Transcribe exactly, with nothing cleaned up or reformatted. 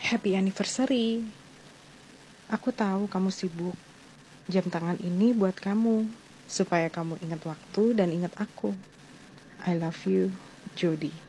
Happy anniversary. Aku tahu kamu sibuk. Jam tangan ini buat kamu, supaya kamu ingat waktu dan ingat aku. I love you, Jody.